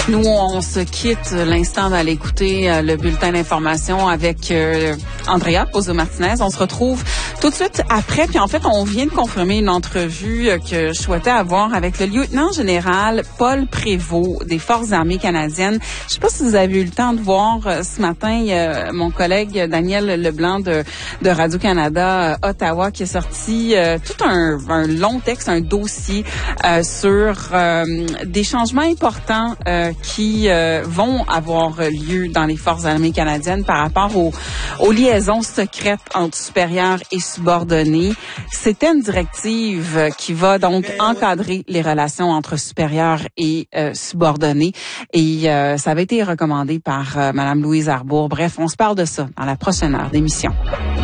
Nous, on se quitte l'instant d'aller écouter le bulletin d'information avec Andrea Pozzo-Martinez. On se retrouve tout de suite après. Puis en fait, on vient de confirmer une entrevue que je souhaitais avoir avec le lieutenant général Paul Prévost des Forces armées canadiennes. Je sais pas si vous avez eu le temps de voir ce matin mon collègue Daniel Leblanc de Radio-Canada Ottawa qui a sorti tout un long texte, un dossier sur des changements importants qui vont avoir lieu dans les Forces armées canadiennes par rapport aux liaisons secrètes entre supérieurs et subordonnés. C'était une directive qui va donc encadrer les relations entre supérieurs et subordonnés. Et ça avait été recommandé par Mme Louise Arbour. Bref, on se parle de ça dans la prochaine heure d'émission.